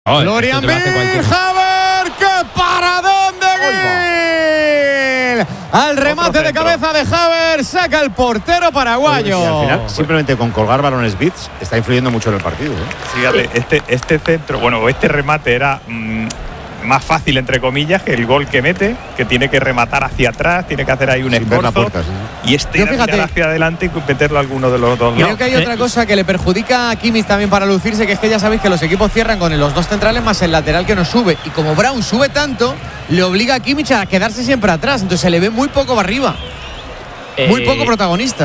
Florian Wirtz, Havertz, ¡qué paradón de Gil! Al remate de cabeza de Havertz, saca el portero paraguayo. Y al final, simplemente con colgar balones bits, está influyendo mucho en el partido. Fíjate, este centro, este remate era más fácil, entre comillas, que el gol que mete, que tiene que rematar hacia atrás, tiene que hacer ahí un esfuerzo. Puerta, sí. Y era hacia adelante y meterlo a alguno de los dos. Creo que hay otra cosa que le perjudica a Kimmich también para lucirse, que es que ya sabéis que los equipos cierran con los dos centrales más el lateral que no sube. Y como Brown sube tanto, le obliga a Kimmich a quedarse siempre atrás. Entonces se le ve muy poco arriba. Muy poco protagonista.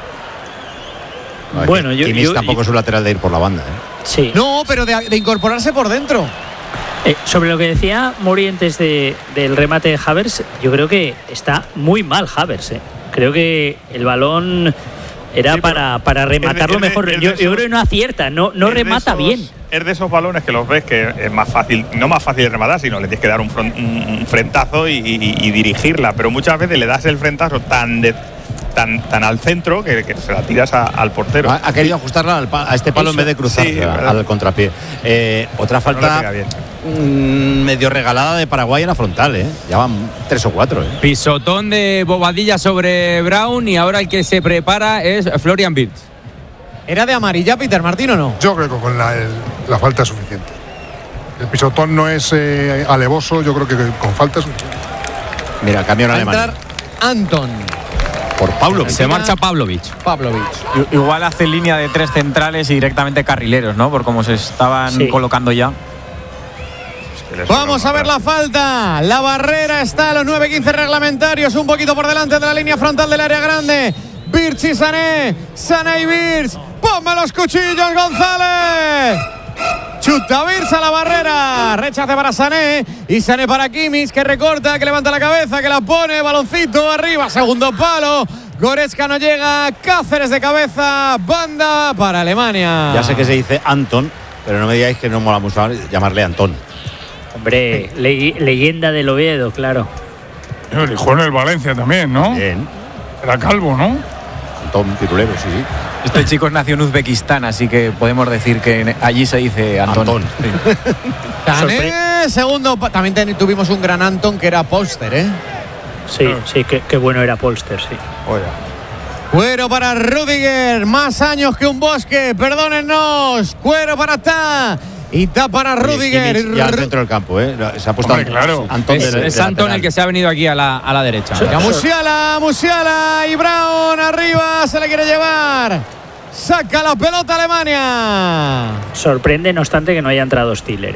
Bueno, Kimmich tampoco es un lateral de ir por la banda. Sí. No, pero de incorporarse por dentro. Sobre lo que decía Mori antes del remate de Havertz, yo creo que está muy mal Havertz. Creo que el balón era para rematarlo mejor. Yo creo que no acierta, no remata bien. Es de esos balones que los ves que es más fácil, no más fácil de rematar, sino le tienes que dar un frentazo y dirigirla. Pero muchas veces le das el frentazo tan al centro que se la tiras al portero. Ha querido ajustarla a este palo en vez de cruzar al contrapié. Otra falta medio regalada de Paraguay en la frontal, ya van 3 o 4. Pisotón de Bobadilla sobre Brown y ahora el que se prepara es Florian Wirtz. ¿Era de amarilla Peter Martín o no? Yo creo que con la falta es suficiente. El pisotón no es alevoso, yo creo que con falta es suficiente. Mira, cambio en Alemania. Entrar Anton. Por Pavlovic. Se marcha Pavlovic. Igual hace línea de 3 centrales y directamente carrileros, ¿no? Por cómo se estaban colocando ya. Vamos a ver la falta. La barrera está a los 9:15 reglamentarios, un poquito por delante de la línea frontal del área grande. Wirtz y Sané. Sané y Wirtz. ¡Ponme los cuchillos, González! Chuta Wirtz a la barrera. Rechace para Sané. Y Sané para Kimmich, que recorta, que levanta la cabeza, que la pone. Baloncito arriba. Segundo palo. Goretzka no llega. Cáceres de cabeza. Banda para Alemania. Ya sé que se dice Anton, pero no me digáis que no mola mucho llamarle Antón. Hombre, leyenda del Oviedo, claro. Y jugó en el Valencia también, ¿no? Bien. Era calvo, ¿no? Antón titulero, sí. Este chico nació en Uzbekistán, así que podemos decir que allí se dice Antón. Sí. Sané, segundo. También tuvimos un gran Anton que era Polster, Sí, qué bueno era Polster, sí. Cuero para Rüdiger, más años que un bosque, perdónennos. Cuero para Ta. Y Ta para Rüdiger. Ya al centro del campo, se ha puesto claro. Antón Es Antón el que se ha venido aquí a la derecha. Musiala y Brown arriba, se le quiere llevar. Saca la pelota Alemania. Sorprende, no obstante, que no haya entrado Stiller.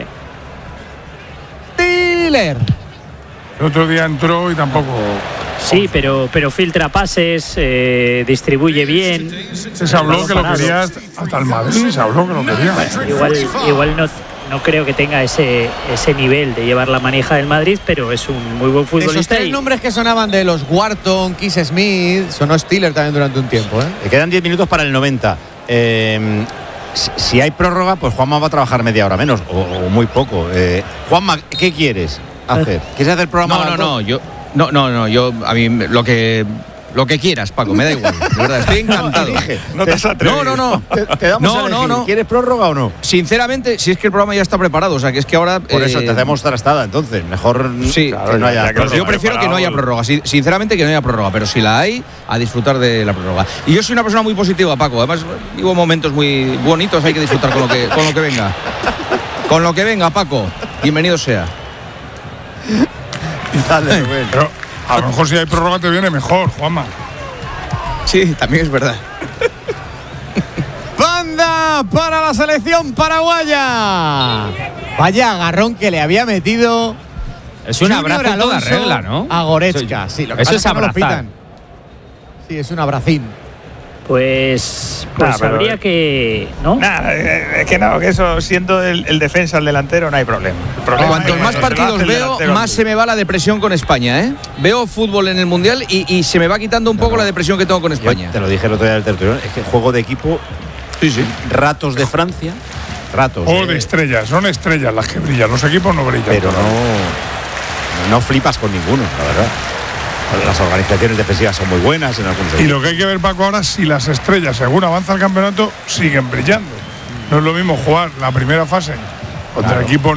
Stiller. El otro día entró y tampoco. Sí, pero filtra pases, distribuye bien. Se habló que lo quería hasta el Madrid, se habló que lo quería. Igual no creo que tenga ese nivel de llevar la manija del Madrid, pero es un muy buen futbolista. Esos 3 nombres que sonaban de los Wharton, Keith Smith, sonó Stiller también durante un tiempo. Le quedan 10 minutos para el 90. Si hay prórroga, pues Juanma va a trabajar media hora menos o muy poco. Juanma, ¿qué quieres hacer? ¿Quieres hacer el programa? Yo a mí lo que quieras, Paco, me da igual. De verdad, estoy encantado. No te has atrevido. No. Te damos a elegir. ¿Quieres prórroga o no? Sinceramente, si es que el programa ya está preparado, o sea, que es que ahora por eso te hacemos trastada, entonces mejor sí, que no haya prórroga. Yo prefiero que no haya prórroga, sinceramente que no haya prórroga, pero si la hay, a disfrutar de la prórroga. Y yo soy una persona muy positiva, Paco, además vivo momentos muy bonitos, hay que disfrutar con lo que venga. Con lo que venga, Paco, bienvenido sea. Dale, bueno. Pero a lo mejor si hay prórroga te viene mejor, Juanma. Sí, también es verdad. Banda para la selección paraguaya. Vaya agarrón que le había metido. Es un abrazo en toda regla, ¿no? A Goretzka, sí. Eso es abrazar. Sí, es un abracín. Pues habría que. ¿No? Es que no, que eso, siendo el defensa, el delantero, no hay problema. Cuantos más partidos veo, más se me va la depresión con España, Veo fútbol en el Mundial y se me va quitando un poco la depresión que tengo con España. Yo te lo dije el otro día del tertulión, es que juego de equipo, ratos de Francia, ratos. O de estrellas, son estrellas las que brillan, los equipos no brillan. Pero no flipas con ninguno, la verdad. Las organizaciones defensivas son muy buenas en algunos equipos. Y lo que hay que ver, Paco, ahora si las estrellas, según avanza el campeonato, siguen brillando. No es lo mismo jugar la primera fase Contra equipos